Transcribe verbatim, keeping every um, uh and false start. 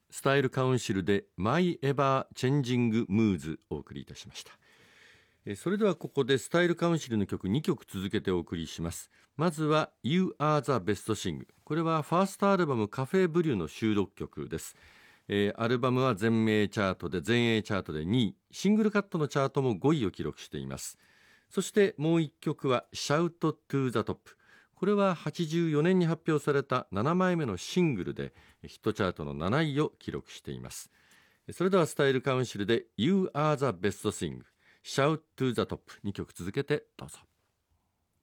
スタイルカウンシルでマイエバーチェンジングムーズお送りいたしました。えそれではここでスタイルカウンシルの曲にきょく続けてお送りします。まずは You Are the Best Thing。 これはファーストアルバムカフェブリューの収録曲です。えー、アルバムは全米チャートで全英チャートでにい、シングルカットのチャートもごいを記録しています。そしてもういっきょくは Shout to the Top。 これははちじゅうよねんに発表されたななまいめのシングルでヒットチャートのなないを記録しています。それではスタイルカウンシルで You Are the Best Thing、 Shout to the Top、 にきょく続けてどうぞ。